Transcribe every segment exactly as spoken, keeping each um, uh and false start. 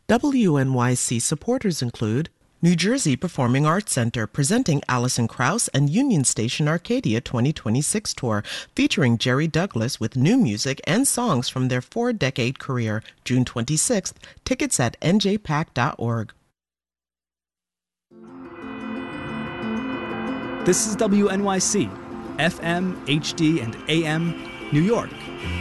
W N Y C supporters include New Jersey Performing Arts Center presenting Alison Krauss and Union Station Arcadia twenty twenty-six tour, featuring Jerry Douglas with new music and songs from their four-decade career, June twenty-sixth. Tickets at n j pack dot org. This is W N Y C, F M, H D, and A M, New York.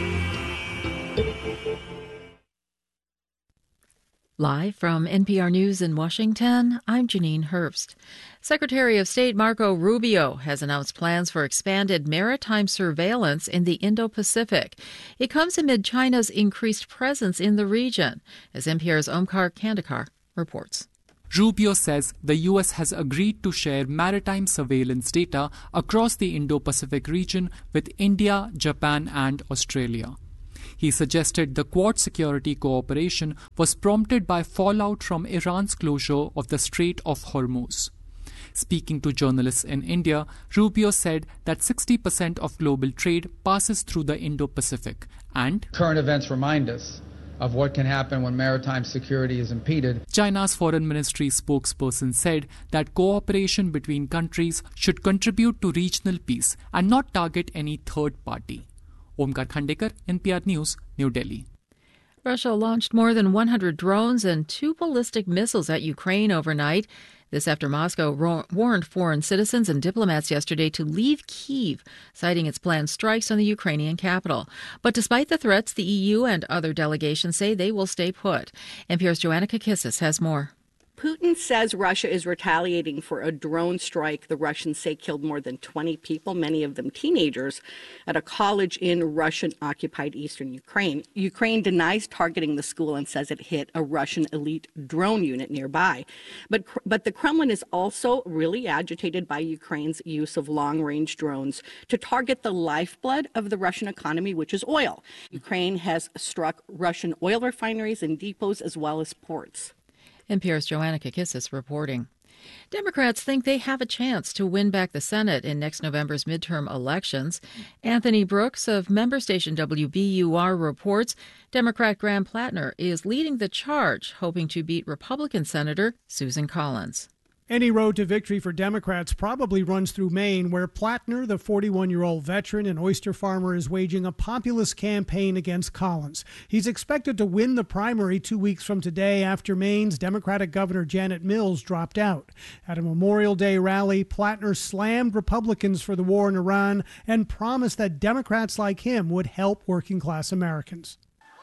Live from N P R News in Washington, I'm Janine Herbst. Secretary of State Marco Rubio has announced plans for expanded maritime surveillance in the Indo-Pacific. It comes amid China's increased presence in the region, as N P R's Omkar Kandekar reports. Rubio says the U S has agreed to share maritime surveillance data across the Indo-Pacific region with India, Japan, and Australia. He suggested the Quad security cooperation was prompted by fallout from Iran's closure of the Strait of Hormuz. Speaking to journalists in India, Rubio said that sixty percent of global trade passes through the Indo-Pacific, and current events remind us of what can happen when maritime security is impeded. China's foreign ministry spokesperson said that cooperation between countries should contribute to regional peace and not target any third party. Omkar Khandekar, N P R News, New Delhi. Russia launched more than one hundred drones and two ballistic missiles at Ukraine overnight. This after Moscow ro- warned foreign citizens and diplomats yesterday to leave Kyiv, citing its planned strikes on the Ukrainian capital. But despite the threats, the E U and other delegations say they will stay put. N P R's Joanna Kakissis has more. Putin says Russia is retaliating for a drone strike the Russians say killed more than twenty people, many of them teenagers, at a college in Russian-occupied eastern Ukraine. Ukraine denies targeting the school and says it hit a Russian elite drone unit nearby. But, but the Kremlin is also really agitated by Ukraine's use of long-range drones to target the lifeblood of the Russian economy, which is oil. Ukraine has struck Russian oil refineries and depots as well as ports. N P R's Joanna Kakissis reporting. Democrats think they have a chance to win back the Senate in next November's midterm elections. Anthony Brooks of member station W B U R reports Democrat Graham Plattner is leading the charge, hoping to beat Republican Senator Susan Collins. Any road to victory for Democrats probably runs through Maine, where Plattner, the forty-one-year-old veteran and oyster farmer, is waging a populist campaign against Collins. He's expected to win the primary two weeks from today after Maine's Democratic Governor Janet Mills dropped out. At a Memorial Day rally, Plattner slammed Republicans for the war in Iran and promised that Democrats like him would help working-class Americans.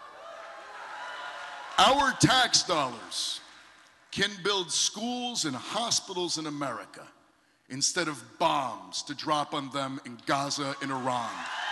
Our tax dollars can build schools and hospitals in America instead of bombs to drop on them in Gaza and Iran.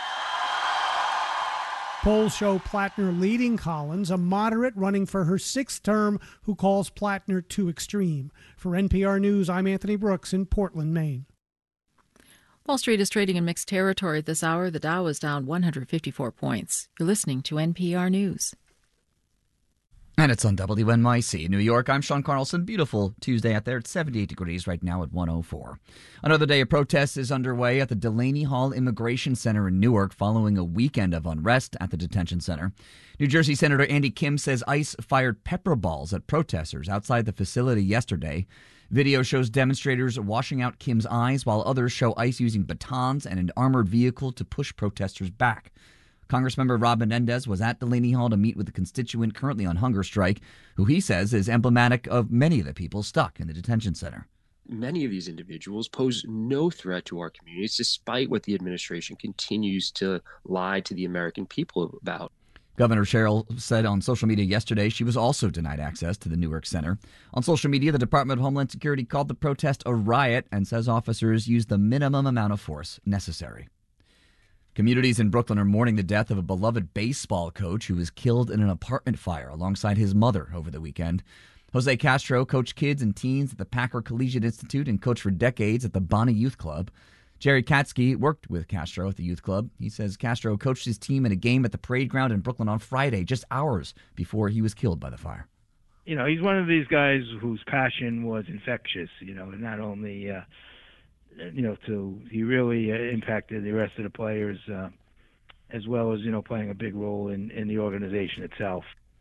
Polls show Plattner leading Collins, a moderate running for her sixth term who calls Plattner too extreme. For N P R News, I'm Anthony Brooks in Portland, Maine. Wall Street is trading in mixed territory at this hour. The Dow is down one hundred fifty-four points. You're listening to N P R News. And it's on W N Y C New York. I'm Sean Carlson. Beautiful Tuesday out there. It's seventy-eight degrees right now at one oh four. Another day of protests is underway at the Delaney Hall Immigration Center in Newark following a weekend of unrest at the detention center. New Jersey Senator Andy Kim says ICE fired pepper balls at protesters outside the facility yesterday. Video shows demonstrators washing out Kim's eyes while others show ICE using batons and an armored vehicle to push protesters back. Congressmember Rob Menendez was at Delaney Hall to meet with a constituent currently on hunger strike, who he says is emblematic of many of the people stuck in the detention center. Many of these individuals pose no threat to our communities, despite what the administration continues to lie to the American people about. Governor Sherrill said on social media yesterday she was also denied access to the Newark Center. On social media, the Department of Homeland Security called the protest a riot and says officers used the minimum amount of force necessary. Communities in Brooklyn are mourning the death of a beloved baseball coach who was killed in an apartment fire alongside his mother over the weekend. Jose Castro coached kids and teens at the Packer Collegiate Institute and coached for decades at the Bonnie Youth Club. Jerry Katsky worked with Castro at the youth club. He says Castro coached his team in a game at the parade ground in Brooklyn on Friday, just hours before he was killed by the fire. You know, he's one of these guys whose passion was infectious, you know, and not only... Uh, You know, to he really uh, impacted the rest of the players, uh, as well as, you know, playing a big role in, in the organization itself.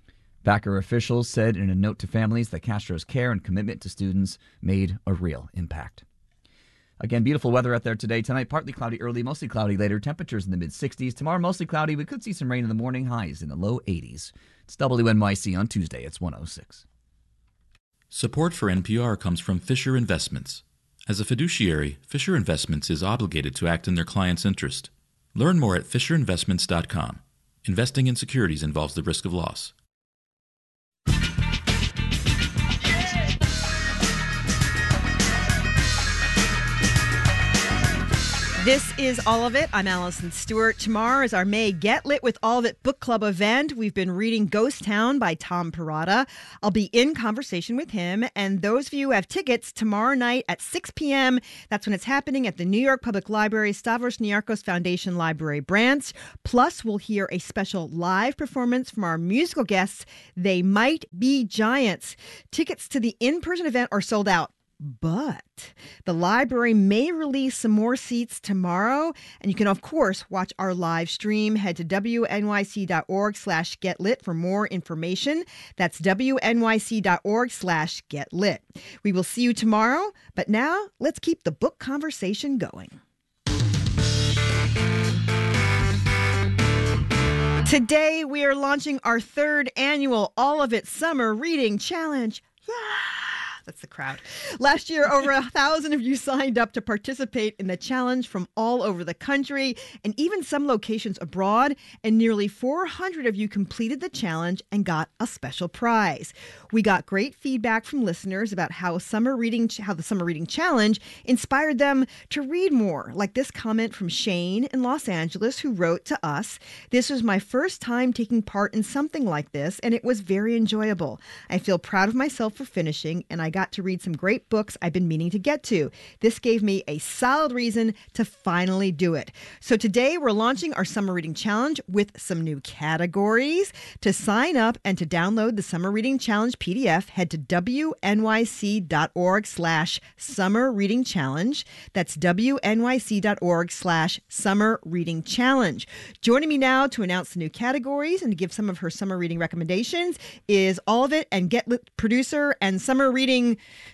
Backer officials said in a note to families that Castro's care and commitment to students made a real impact. Again, beautiful weather out there today. Tonight, partly cloudy early, mostly cloudy later. Temperatures in the mid-sixties. Tomorrow, mostly cloudy. We could see some rain in the morning. Highs in the low eighties. It's W N Y C on Tuesday. It's one oh six. Support for N P R comes from Fisher Investments. As a fiduciary, Fisher Investments is obligated to act in their client's interest. Learn more at fisher investments dot com. Investing in securities involves the risk of loss. This is All of It. I'm Allison Stewart. Tomorrow is our May Get Lit with All of It book club event. We've been reading Ghost Town by Tom Perrotta. I'll be in conversation with him. And those of you who have tickets, tomorrow night at six p.m., that's when it's happening at the New York Public Library Stavros Niarchos Foundation Library branch. Plus, we'll hear a special live performance from our musical guests, They Might Be Giants. Tickets to the in-person event are sold out. But the library may release some more seats tomorrow. And you can, of course, watch our live stream. Head to W N Y C dot org slash get lit for more information. That's W N Y C dot org slash get lit. We will see you tomorrow. But now let's keep the book conversation going. Today, we are launching our third annual All of It Summer Reading Challenge. Yeah! That's the crowd. Last year, over a thousand of you signed up to participate in the challenge from all over the country and even some locations abroad. And nearly four hundred of you completed the challenge and got a special prize. We got great feedback from listeners about how summer reading, how the Summer Reading Challenge inspired them to read more. Like this comment from Shane in Los Angeles, who wrote to us, "This was my first time taking part in something like this, and it was very enjoyable. I feel proud of myself for finishing, and I got to read some great books I've been meaning to get to. This gave me a solid reason to finally do it." So today we're launching our Summer Reading Challenge with some new categories. To sign up and to download the Summer Reading Challenge P D F, head to W N Y C dot org slash Summer Reading Challenge. That's W N Y C dot org slash Summer Reading Challenge. Joining me now to announce the new categories and to give some of her summer reading recommendations is All of It and Get Lit producer and summer reading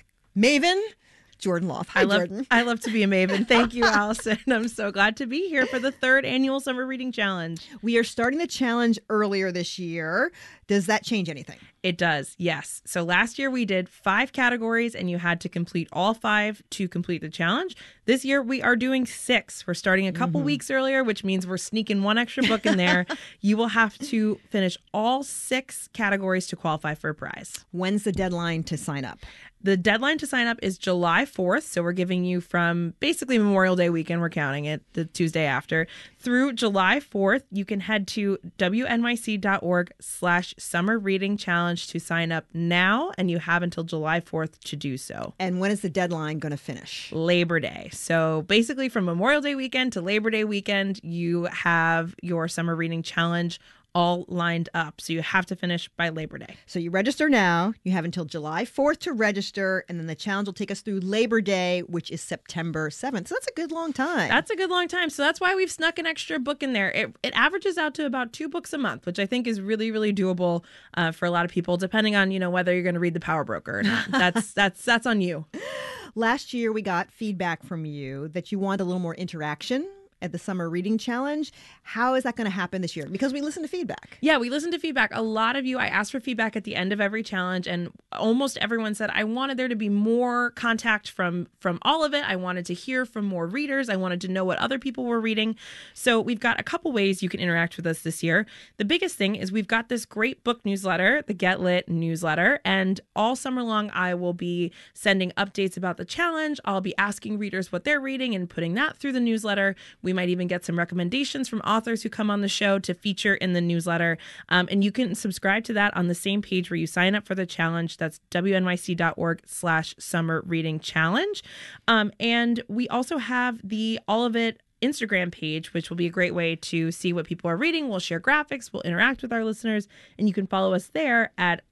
maven, Jordan Loth. Hi, I love, Jordan. I love to be a maven. Thank you, Allison. I'm so glad to be here for the third annual Summer Reading Challenge. We are starting the challenge earlier this year. Does that change anything? It does, yes. So last year we did five categories and you had to complete all five to complete the challenge. This year we are doing six. We're starting a couple mm-hmm. weeks earlier, which means we're sneaking one extra book in there. You will have to finish all six categories to qualify for a prize. When's the deadline to sign up? The deadline to sign up is July fourth. So we're giving you from basically Memorial Day weekend, we're counting it, the Tuesday after, through July fourth. You can head to W N Y C dot org slash Summer Reading Challenge to sign up now, and you have until July fourth to do so. And when is the deadline going to finish? Labor Day. So basically from Memorial Day weekend to Labor Day weekend, you have your Summer Reading Challenge all lined up. So you have to finish by Labor Day. So you register now. You have until July fourth to register, and then the challenge will take us through Labor Day, which is September seventh. So that's a good long time. That's a good long time. So that's why we've snuck an extra book in there. It, it averages out to about two books a month, which I think is really, really doable uh, for a lot of people, depending on, you know, whether you're going to read The Power Broker or not. That's that's that's on you. Last year, we got feedback from you that you want a little more interaction at the Summer Reading Challenge. How is that going to happen this year? Because we listen to feedback. Yeah, we listen to feedback. A lot of you, I asked for feedback at the end of every challenge, and almost everyone said, I wanted there to be more contact from, from all of it. I wanted to hear from more readers. I wanted to know what other people were reading. So we've got a couple ways you can interact with us this year. The biggest thing is we've got this great book newsletter, the Get Lit newsletter, and all summer long, I will be sending updates about the challenge. I'll be asking readers what they're reading and putting that through the newsletter. We might even get some recommendations from authors who come on the show to feature in the newsletter. Um, and you can subscribe to that on the same page where you sign up for the challenge. That's W N Y C dot org slash Summer Reading Challenge. Um, and we also have the All of It Instagram page, which will be a great way to see what people are reading. We'll share graphics, we'll interact with our listeners, and you can follow us there at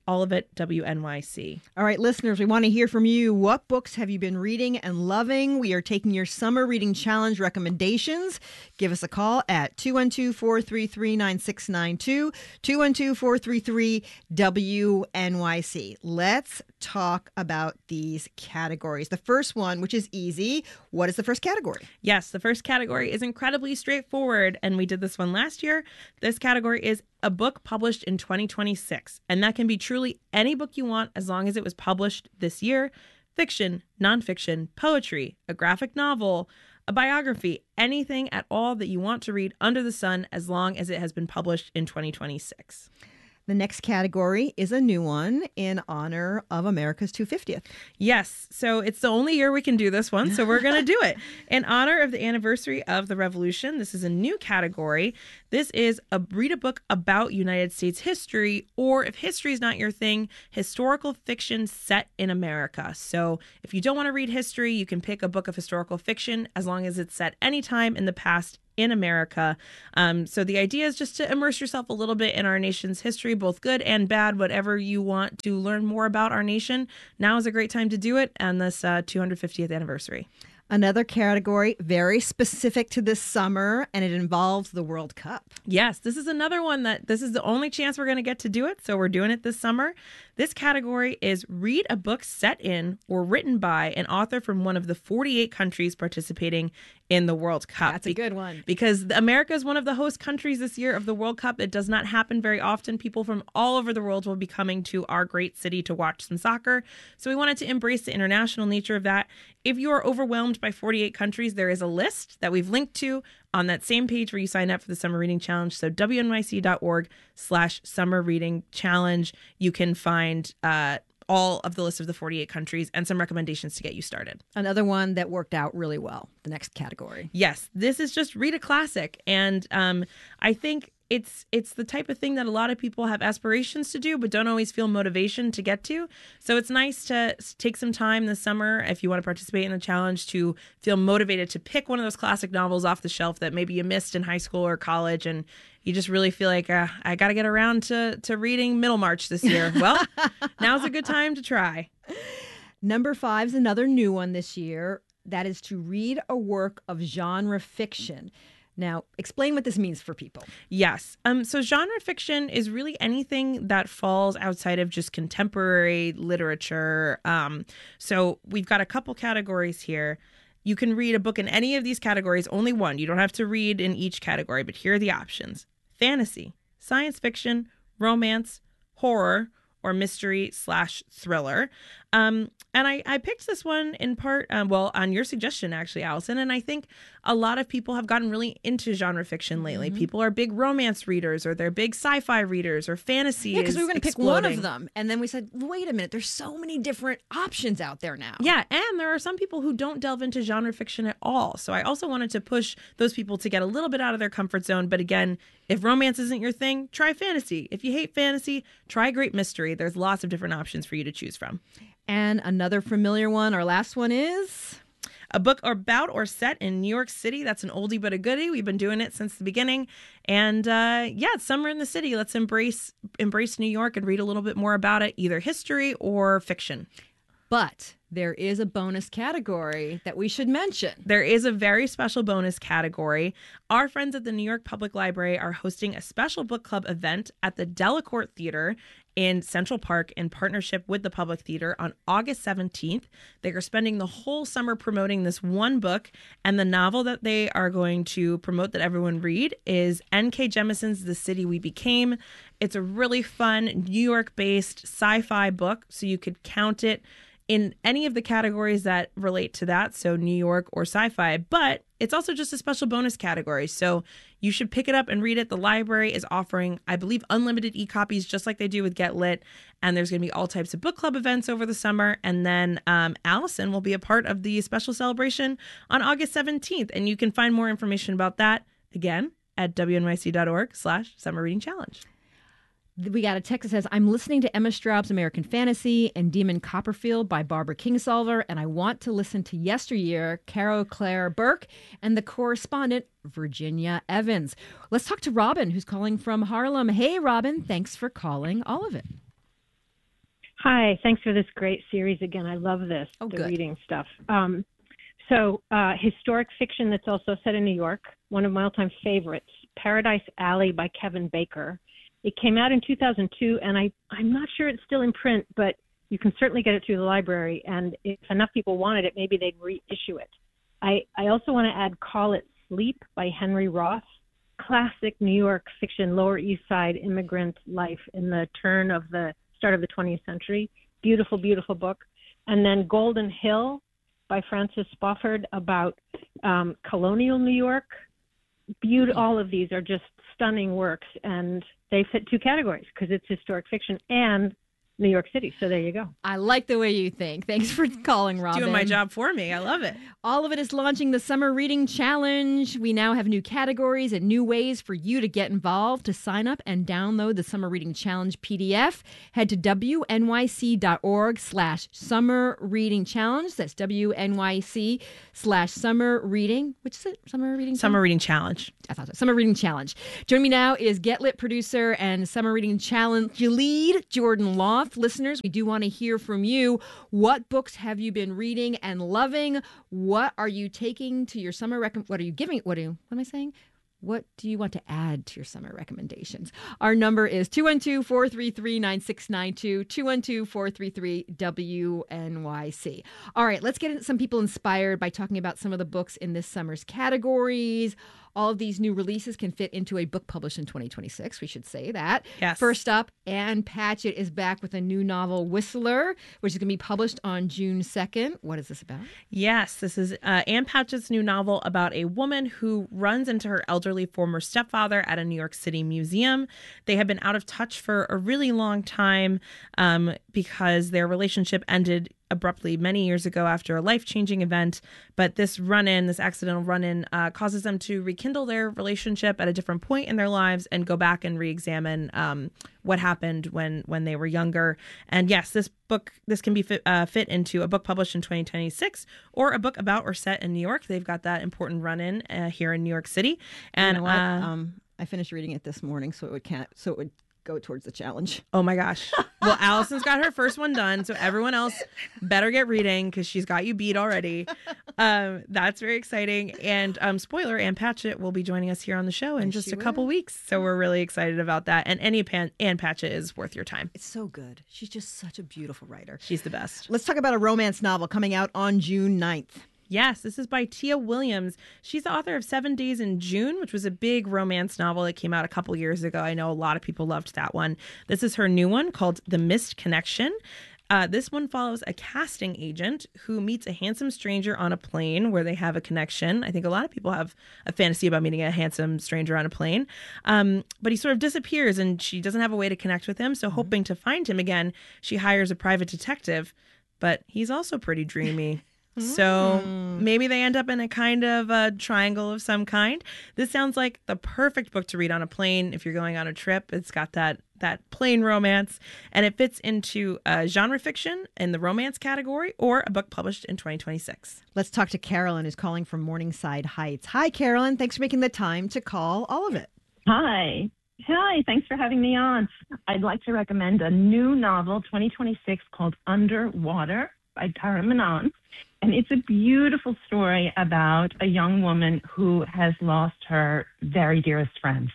all of it W N Y C. All right, listeners, we want to hear from you. What books have you been reading and loving? We are taking your summer reading challenge recommendations. Give us a call at two one two, four three three, nine six nine two, two one two, four three three, W N Y C. Let's talk about these categories. The first one, which is easy. What is the first category? Yes, the first category is incredibly straightforward, and we did this one last year. This category is a book published in twenty twenty-six, and that can be truly any book you want as long as it was published this year. Fiction, nonfiction, poetry, a graphic novel, a biography, anything at all that you want to read under the sun as long as it has been published in twenty twenty-six. The next category is a new one in honor of America's two hundred fiftieth. Yes. So it's the only year we can do this one. So we're going to do it. In honor of the anniversary of the Revolution, this is a new category. This is a read a book about United States history, or if history is not your thing, historical fiction set in America. So if you don't want to read history, you can pick a book of historical fiction as long as it's set anytime in the past in America. Um, so the idea is just to immerse yourself a little bit in our nation's history, both good and bad, whatever you want to learn more about our nation. Now is a great time to do it on this uh, two hundred fiftieth anniversary. Another category very specific to this summer, and it involves the World Cup. Yes, this is another one that this is the only chance we're going to get to do it. So we're doing it this summer. This category is read a book set in or written by an author from one of the forty-eight countries participating in the World Cup. That's a good one. Because America is one of the host countries this year of the World Cup. It does not happen very often. People from all over the world will be coming to our great city to watch some soccer. So we wanted to embrace the international nature of that. If you are overwhelmed by forty-eight countries, there is a list that we've linked to on that same page where you sign up for the Summer Reading Challenge. So W N Y C dot org slash Summer Reading Challenge. You can find uh, all of the list of the forty-eight countries and some recommendations to get you started. Another one that worked out really well, the next category. Yes, this is just read a classic. And um, I think it's it's the type of thing that a lot of people have aspirations to do, but don't always feel motivation to get to. So it's nice to take some time this summer, if you want to participate in the challenge, to feel motivated to pick one of those classic novels off the shelf that maybe you missed in high school or college, and you just really feel like, uh, I got to get around to, to reading Middlemarch this year. Well, now's a good time to try. Number five is another new one this year. That is to read a work of genre fiction. Now, explain what this means for people. Yes. Um, so genre fiction is really anything that falls outside of just contemporary literature. Um, so we've got a couple categories here. You can read a book in any of these categories, only one. You don't have to read in each category, but here are the options. Fantasy, science fiction, romance, horror, or mystery slash thriller. Um, and I, I picked this one in part, um, well, on your suggestion, actually, Allison. And I think a lot of people have gotten really into genre fiction lately. Mm-hmm. People are big romance readers, or they're big sci-fi readers, or fantasy. Yeah, because we were going to pick one of exploding. them. And then we said, wait a minute, there's so many different options out there now. Yeah, and there are some people who don't delve into genre fiction at all. So I also wanted to push those people to get a little bit out of their comfort zone. But again, if romance isn't your thing, try fantasy. If you hate fantasy, try great mystery. There's lots of different options for you to choose from. And another familiar one, our last one is... A book about or set in New York City. That's an oldie but a goodie. We've been doing it since the beginning. And uh, yeah, it's summer in the city. Let's embrace embrace New York and read a little bit more about it, either history or fiction. But there is a bonus category that we should mention. There is a very special bonus category. Our friends at the New York Public Library are hosting a special book club event at the Delacorte Theater in Central Park in partnership with the Public Theater on August seventeenth. They are spending the whole summer promoting this one book, and the novel that they are going to promote that everyone read is N K Jemisin's The City We Became. It's a really fun New York-based sci-fi book, so you could count it in any of the categories that relate to that, so New York or sci-fi, but it's also just a special bonus category, so you should pick it up and read it. The library is offering, I believe, unlimited e-copies, just like they do with Get Lit, and there's going to be all types of book club events over the summer, and then um, Allison will be a part of the special celebration on August seventeenth, and you can find more information about that, again, at W N Y C dot org slash Summer Reading Challenge. We got a text that says, I'm listening to Emma Straub's American Fantasy and Demon Copperfield by Barbara Kingsolver, and I want to listen to Yesteryear, Carol Claire Burke, and the correspondent, Virginia Evans. Let's talk to Robin, who's calling from Harlem. Hey, Robin, thanks for calling All of It. Hi, thanks for this great series again. I love this, oh, the good. reading stuff. Um, so, uh, historic fiction that's also set in New York, one of my all-time favorites, Paradise Alley by Kevin Baker. It came out in two thousand two, and I, I'm not sure it's still in print, but you can certainly get it through the library, and if enough people wanted it, maybe they'd reissue it. I, I also want to add Call It Sleep by Henry Roth, classic New York fiction, Lower East Side immigrant life in the turn of the start of the twentieth century. Beautiful, beautiful book. And then Golden Hill by Francis Spofford about um, colonial New York. Beaut- all of these are just stunning works, and they fit two categories because it's historic fiction and New York City. So there you go. I like the way you think. Thanks for calling, Robin. Doing my job for me. I love it. All of it is launching the Summer Reading Challenge. We now have new categories and new ways for you to get involved. To sign up and download the Summer Reading Challenge P D F, head to W N Y C dot org slash Summer Reading Challenge. That's W N Y C slash Summer Reading. Which is it? Summer Reading Challenge? Summer Reading Challenge. I thought so. Summer Reading Challenge. Joining me now is Get Lit producer and Summer Reading Challenge lead, Jordan Loft. Listeners, we do want to hear from you. What books have you been reading and loving? What are you taking to your summer rec- What are you giving? What, do you, what am I saying? What do you want to add to your summer recommendations? Our number is two one two, four three three, nine six nine two, two one two, four three three, W N Y C. All right, let's get some people inspired by talking about some of the books in this summer's categories. All of these new releases can fit into a book published in twenty twenty-six. We should say that. Yes. First up, Ann Patchett is back with a new novel, Whistler, which is going to be published on June second. What is this about? Yes, this is uh, Ann Patchett's new novel about a woman who runs into her elderly former stepfather at a New York City museum. They have been out of touch for a really long time um, because their relationship ended abruptly many years ago after a life-changing event, but this run-in, this accidental run-in, uh, causes them to rekindle their relationship at a different point in their lives and go back and re-examine um, what happened when when they were younger. And yes, this book, this can be fit, uh, fit into a book published in twenty twenty-six or a book about or set in New York. They've got that important run-in uh, here in New York City. And you know what? Uh, um, I finished reading it this morning, so it would can't, so it would go towards the challenge. Oh my gosh. Well, Allison's got her first one done, so everyone else better get reading because she's got you beat already. Um, that's very exciting. And um, spoiler, Ann Patchett will be joining us here on the show in Yes, just she a couple will. weeks. So we're really excited about that. And any Pan- Ann Patchett is worth your time. It's so good. She's just such a beautiful writer. She's the best. Let's talk about a romance novel coming out on June ninth. Yes, this is by Tia Williams. She's the author of Seven Days in June, which was a big romance novel that came out a couple years ago. I know a lot of people loved that one. This is her new one called The Missed Connection. Uh, this one follows a casting agent who meets a handsome stranger on a plane where they have a connection. I think a lot of people have a fantasy about meeting a handsome stranger on a plane. Um, but he sort of disappears and she doesn't have a way to connect with him. So mm-hmm. hoping to find him again, she hires a private detective, but he's also pretty dreamy. So maybe they end up in a kind of a triangle of some kind. This sounds like the perfect book to read on a plane if you're going on a trip. It's got that that plane romance, and it fits into a genre fiction in the romance category or a book published in twenty twenty-six. Let's talk to Carolyn, who's calling from Morningside Heights. Hi, Carolyn. Thanks for making the time to call all of it. Hi. Hi, thanks for having me on. I'd like to recommend a new novel, twenty twenty-six, called Underwater by Tara Manon. And it's a beautiful story about a young woman who has lost her very dearest friend.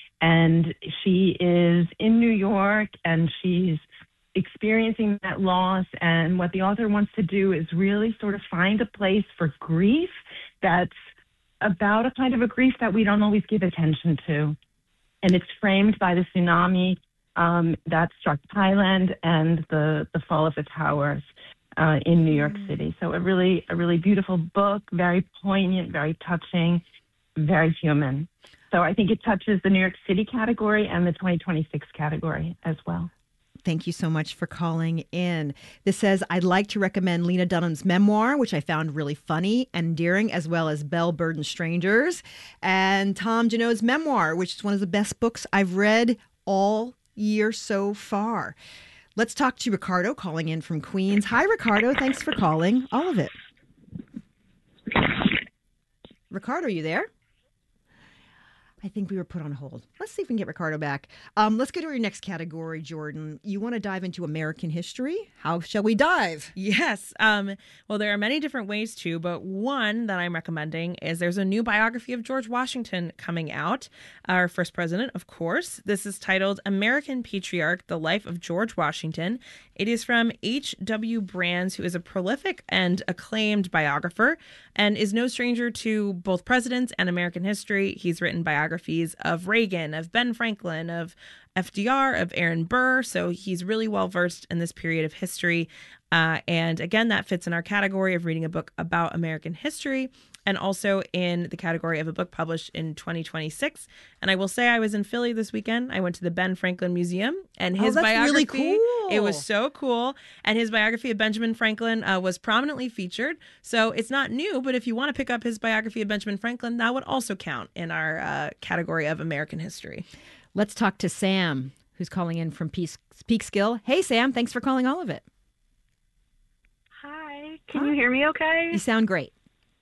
And she is in New York and she's experiencing that loss. And what the author wants to do is really sort of find a place for grief that's about a kind of a grief that we don't always give attention to. And it's framed by the tsunami um, that struck Thailand and the, the fall of the towers. Uh, in New York City. So a really, a really beautiful book, very poignant, very touching, very human. So I think it touches the New York City category and the twenty twenty-six category as well. Thank you so much for calling in. This says, I'd like to recommend Lena Dunham's memoir, which I found really funny and endearing, as well as Belle Burden Strangers, and Tom Janot's memoir, which is one of the best books I've read all year so far. Let's talk to Ricardo calling in from Queens. Hi, Ricardo. Thanks for calling. All of it. Ricardo, are you there? I think we were put on hold. Let's see if we can get Ricardo back. Um, let's go to your next category, Jordan. You want to dive into American history? How shall we dive? Yes. Um, well, there are many different ways to, but one that I'm recommending is there's a new biography of George Washington coming out, our first president, of course. This is titled American Patriarch, The Life of George Washington. It is from H W Brands, who is a prolific and acclaimed biographer and is no stranger to both presidents and American history. He's written biographies of Reagan, of Ben Franklin, of F D R, of Aaron Burr. So he's really well versed in this period of history. Uh, and again, that fits in our category of reading a book about American history, and also in the category of a book published in twenty twenty-six. And I will say I was in Philly this weekend. I went to the Ben Franklin Museum, and his oh, that's biography, really cool. It was so cool. And his biography of Benjamin Franklin uh, was prominently featured. So it's not new, but if you want to pick up his biography of Benjamin Franklin, that would also count in our uh, category of American history. Let's talk to Sam, who's calling in from Peekskill. Hey, Sam, thanks for calling all of it. Hi, can you hear me okay? You sound great.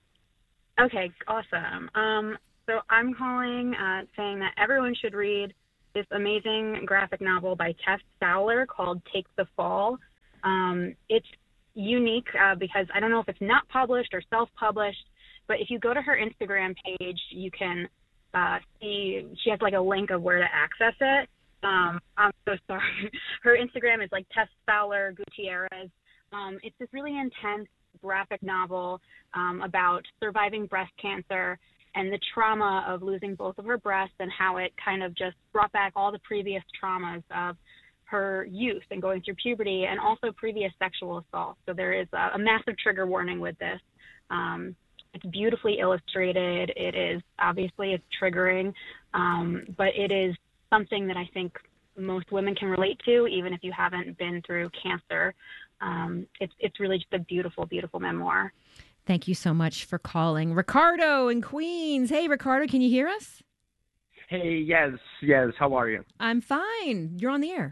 Okay, awesome. Um, so I'm calling uh, saying that everyone should read this amazing graphic novel by Tess Fowler called Take the Fall. Um, it's unique uh, because I don't know if it's not published or self-published, but if you go to her Instagram page, you can uh, see, she has like a link of where to access it. Um, I'm so sorry. Her Instagram is like Tess Fowler Gutierrez. Um, it's this really intense graphic novel um, about surviving breast cancer and the trauma of losing both of her breasts, and how it kind of just brought back all the previous traumas of her youth and going through puberty, and also previous sexual assault. So there is a, a massive trigger warning with this. Um, it's beautifully illustrated. It is obviously it's triggering, um, but it is something that I think most women can relate to, even if you haven't been through cancer. Um, it's it's really just a beautiful, beautiful memoir. Thank you so much for calling. Ricardo in Queens. Hey, Ricardo, can you hear us? Hey, yes, yes. How are you? I'm fine. You're on the air.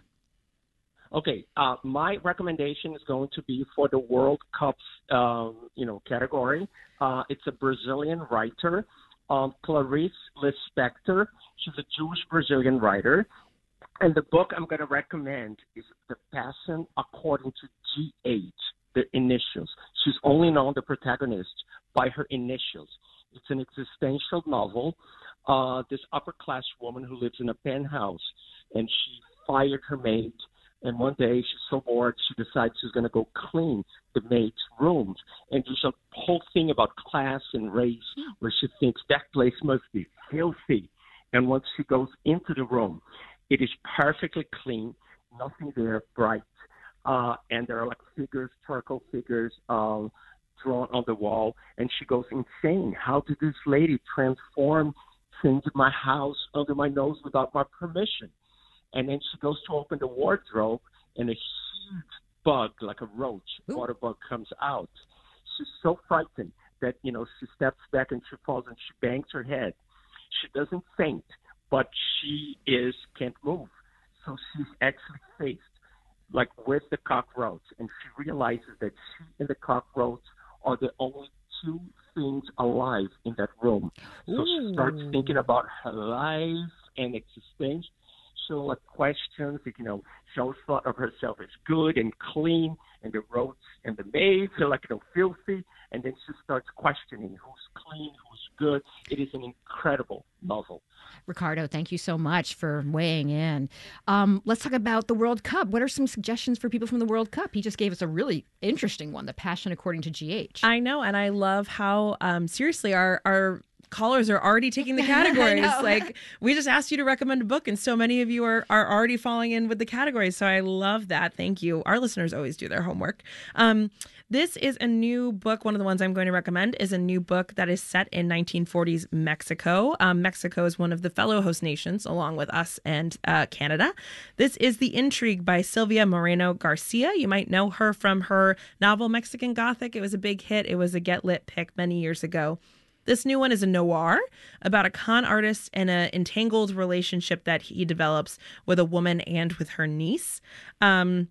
Okay, uh, my recommendation is going to be for the World Cup's, um, you know, category. Uh, it's a Brazilian writer, um, Clarice Lispector. She's a Jewish Brazilian writer. And the book I'm going to recommend is The Passion According to G H, the initials. She's only known the protagonist by her initials. It's an existential novel. Uh, this upper-class woman who lives in a penthouse, and she fired her maid. And one day she's so bored, she decides she's going to go clean the maid's rooms. And there's a whole thing about class and race where she thinks that place must be filthy. And once she goes into the room, it is perfectly clean, nothing there bright. Uh, and there are like figures, charcoal figures um, drawn on the wall. And she goes insane. How did this lady transform things in my house under my nose without my permission? And then she goes to open the wardrobe, and a huge bug, like a roach, Ooh. water bug, comes out. She's so frightened that, you know, she steps back and she falls and she bangs her head. She doesn't faint, but she is can't move. So she's actually faced, like, with the cockroach, and she realizes that she and the cockroach are the only two things alive in that room. So Ooh. she starts thinking about her life and existence. So, like, questions, you know, she always thought of herself as good and clean, and the roads and the maids are, like, you know, filthy. And then she starts questioning who's clean, who's good. It is an incredible novel. Ricardo, thank you so much for weighing in. Um, let's talk about the World Cup. What are some suggestions for people from the World Cup? He just gave us a really interesting one, The Passion According to G H. I know, and I love how, um, seriously, our our callers are already taking the categories. Like, we just asked you to recommend a book, and so many of you are, are already falling in with the categories. So I love that. Thank you. Our listeners always do their homework. Um, this is a new book. One of the ones I'm going to recommend is a new book that is set in nineteen forties Mexico. Um, Mexico is one of the fellow host nations, along with us and uh, Canada. This is The Intrigue by Silvia Moreno Garcia. You might know her from her novel Mexican Gothic. It was a big hit. It was a Get Lit pick many years ago. This new one is a noir about a con artist and an entangled relationship that he develops with a woman and with her niece. Um,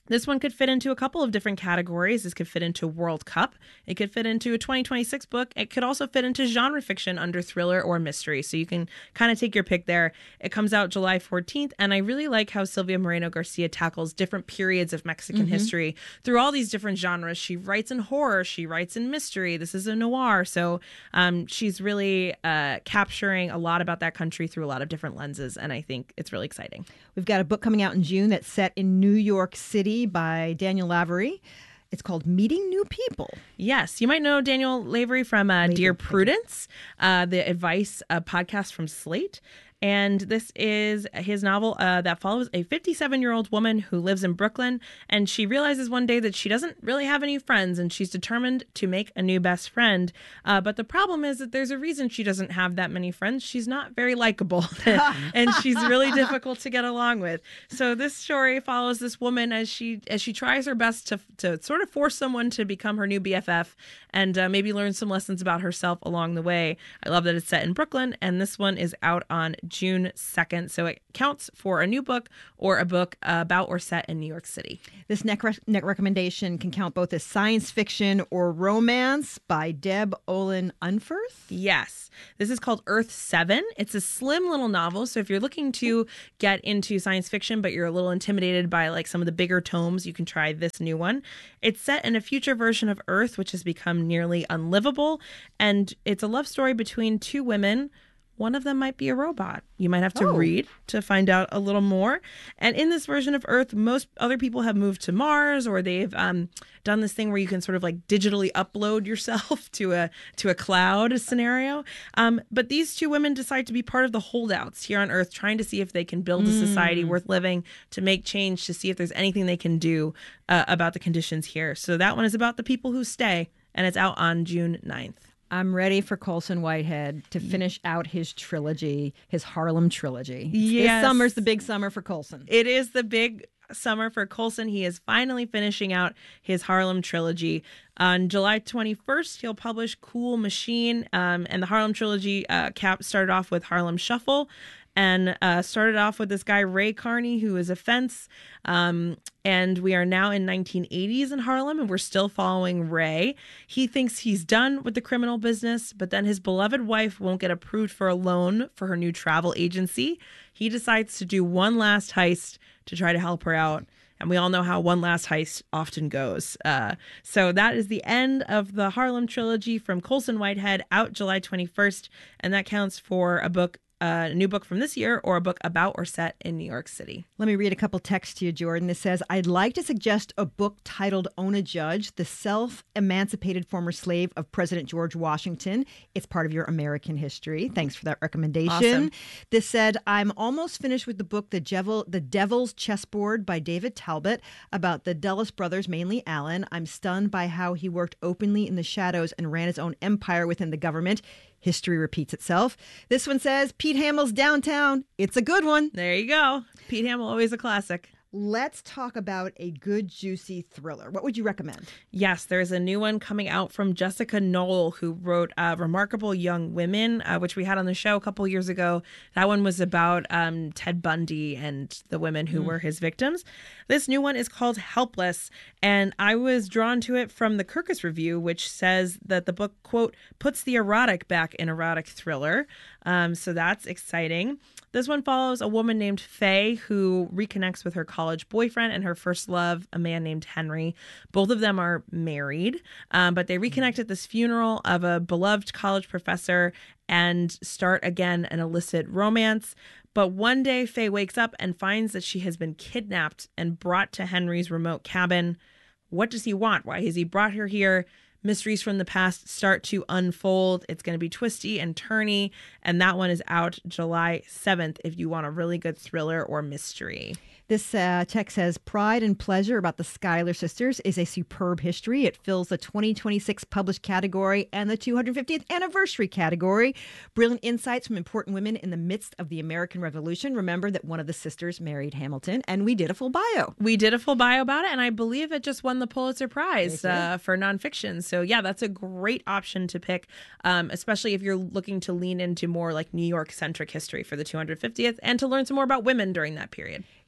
This one could fit into a couple of different categories. This could fit into World Cup. It could fit into a twenty twenty-six book. It could also fit into genre fiction under thriller or mystery. So you can kind of take your pick there. It comes out July fourteenth. And I really like how Silvia Moreno Garcia tackles different periods of Mexican Mm-hmm. history through all these different genres. She writes in horror. She writes in mystery. This is a noir. So um, she's really uh, capturing a lot about that country through a lot of different lenses. And I think it's really exciting. We've got a book coming out in June that's set in New York City by Daniel Lavery. It's called Meeting New People. Yes, you might know Daniel Lavery from uh, Dear Prudence, uh, the advice uh, podcast from Slate. And this is his novel uh, that follows a fifty-seven-year-old woman who lives in Brooklyn. And she realizes one day that she doesn't really have any friends, and she's determined to make a new best friend. Uh, but the problem is that there's a reason she doesn't have that many friends. She's not very likable, and she's really difficult to get along with. So this story follows this woman as she as she tries her best to to sort of force someone to become her new B F F, and uh, maybe learn some lessons about herself along the way. I love that it's set in Brooklyn, and this one is out on June second. So it counts for a new book or a book about or set in New York City. This next, re- next recommendation can count both as science fiction or romance by Deb Olin Unferth. Yes. This is called Earth seven. It's a slim little novel. So if you're looking to get into science fiction, but you're a little intimidated by like some of the bigger tomes, you can try this new one. It's set in a future version of Earth, which has become nearly unlivable. And it's a love story between two women. One of them might be a robot. You might have to Oh. read to find out a little more. And in this version of Earth, most other people have moved to Mars, or they've um, done this thing where you can sort of like digitally upload yourself to a to a cloud scenario. Um, but these two women decide to be part of the holdouts here on Earth, trying to see if they can build a society Mm. worth living, to make change, to see if there's anything they can do uh, about the conditions here. So that one is about the people who stay, and it's out on June ninth. I'm ready for Colson Whitehead to finish out his trilogy, his Harlem trilogy. Yes. This summer's the big summer for Colson. It is the big summer for Colson. He is finally finishing out his Harlem trilogy. On July twenty-first, he'll publish Cool Machine. Um, and the Harlem trilogy uh, cap started off with Harlem Shuffle, and uh, started off with this guy, Ray Carney, who is a fence. Um, and we are now in nineteen eighties in Harlem, and we're still following Ray. He thinks he's done with the criminal business, but then his beloved wife won't get approved for a loan for her new travel agency. He decides to do one last heist to try to help her out. And we all know how one last heist often goes. Uh, so that is the end of the Harlem trilogy from Colson Whitehead, out July twenty-first. And that counts for a book, uh, a new book from this year, or a book about or set in New York City. Let me read a couple texts to you, Jordan. It says, I'd like to suggest a book titled Own a Judge, the self-emancipated former slave of President George Washington. It's part of your American history. Thanks for that recommendation. Awesome. This said, I'm almost finished with the book The Devil, The Devil's Chessboard by David Talbot, about the Dulles brothers, mainly Alan. I'm stunned by how he worked openly in the shadows and ran his own empire within the government. History repeats itself. This one says, Pete Hamill's Downtown. It's a good one. There you go. Pete Hamill, always a classic. Let's talk about a good, juicy thriller. What would you recommend? Yes, there's a new one coming out from Jessica Knoll, who wrote uh, Remarkable Young Women, uh, which we had on the show a couple years ago. That one was about um, Ted Bundy and the women who Mm. were his victims. This new one is called Helpless, and I was drawn to it from the Kirkus review, which says that the book, quote, puts the erotic back in erotic thriller. Um, so that's exciting. This one follows a woman named Faye who reconnects with her college boyfriend and her first love, a man named Henry. Both of them are married, um, but they reconnect at this funeral of a beloved college professor and start again an illicit romance. But one day, Faye wakes up and finds that she has been kidnapped and brought to Henry's remote cabin. What does he want? Why has he brought her here? Mysteries from the past start to unfold. It's going to be twisty and turny, and that one is out July seventh if you want a really good thriller or mystery. This uh, text says, Pride and Pleasure about the Schuyler sisters is a superb history. It fills the twenty twenty-six published category and the two hundred fiftieth anniversary category. Brilliant insights from important women in the midst of the American Revolution. Remember that one of the sisters married Hamilton, and we did a full bio. We did a full bio about it, and I believe it just won the Pulitzer Prize It did. uh, for nonfiction. So yeah, that's a great option to pick, um, especially if you're looking to lean into more like New York-centric history for the two hundred fiftieth and to learn some more about women during that period.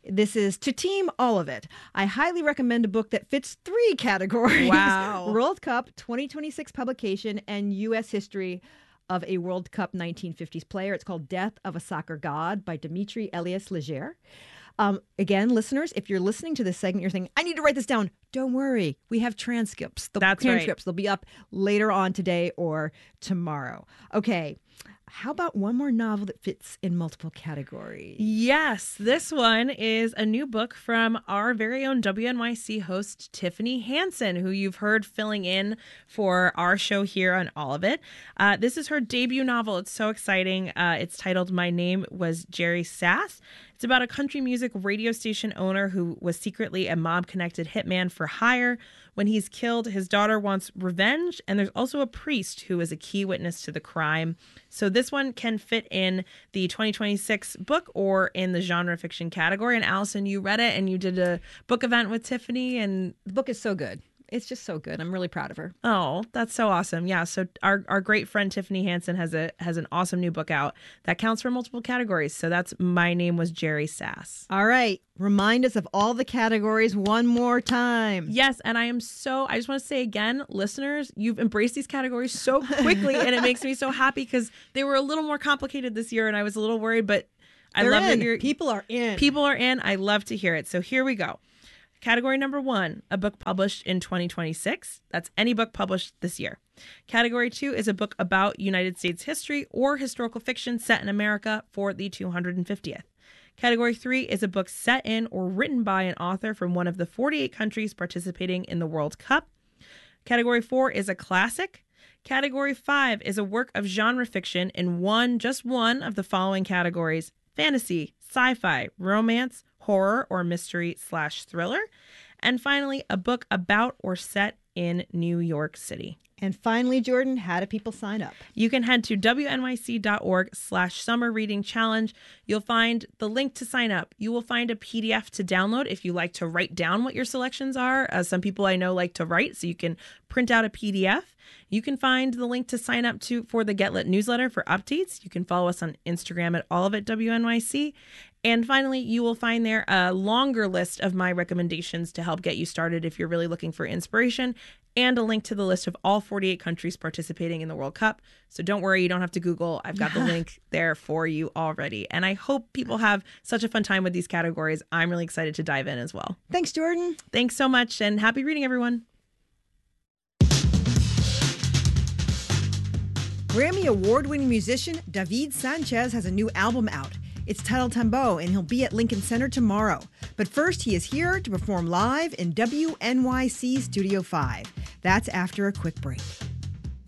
This is To Team All of It. I highly recommend a book that fits three categories. Wow. World Cup twenty twenty-six publication and U S history of a World Cup nineteen fifties player. It's called Death of a Soccer God by Dimitri Elias Leger. Um, again, listeners, if you're listening to this segment, you're thinking, I need to write this down. Don't worry. We have transcripts. The That's transcripts. right. They'll be up later on today or tomorrow. Okay. How about one more novel that fits in multiple categories? Yes, this one is a new book from our very own W N Y C host, Tiffany Hansen, who you've heard filling in for our show here on All of It. Uh, this is her debut novel. It's so exciting. Uh, it's titled My Name Was Jerry Sass. It's about a country music radio station owner who was secretly a mob-connected hitman for hire. When he's killed, his daughter wants revenge, and there's also a priest who is a key witness to the crime. So this one can fit in the twenty twenty-six book or in the genre fiction category. And Allison, you read it and you did a book event with Tiffany, and the book is so good. It's just so good. I'm really proud of her. Oh, that's so awesome. Yeah. So our, our great friend Tiffany Hansen has a has an awesome new book out that counts for multiple categories. So that's My Name Was Jerry Sass. All right. Remind us of all the categories one more time. Yes. And I am so, I just want to say again, listeners, you've embraced these categories so quickly and it makes me so happy because they were a little more complicated this year and I was a little worried, but I They're love in. that you're, people are in. People are in. I love to hear it. So here we go. Category number one, a book published in twenty twenty-six. That's any book published this year. Category two is a book about United States history or historical fiction set in America for the two hundred fiftieth. Category three is a book set in or written by an author from one of the forty-eight countries participating in the World Cup. Category four is a classic. Category five is a work of genre fiction in one, just one of the following categories: fantasy, sci-fi, romance, horror or mystery slash thriller. And finally, a book about or set in New York City. And finally, Jordan, how do people sign up? You can head to wnyc.org slash summer reading challenge. You'll find the link to sign up. You will find a P D F to download if you like to write down what your selections are. Uh, some people I know like to write, so you can print out a P D F. You can find the link to sign up to for the Get Lit newsletter for updates. You can follow us on Instagram at all of it W N Y C. And finally, you will find there a longer list of my recommendations to help get you started if you're really looking for inspiration, and a link to the list of all forty-eight countries participating in the World Cup. So don't worry, you don't have to Google. I've got the link there for you already. And I hope people have such a fun time with these categories. I'm really excited to dive in as well. Thanks, Jordan. Thanks so much, and happy reading, everyone. Grammy award-winning musician David Sanchez has a new album out. It's titled Tambo, and he'll be at Lincoln Center tomorrow. But first, he is here to perform live in W N Y C Studio five. That's after a quick break.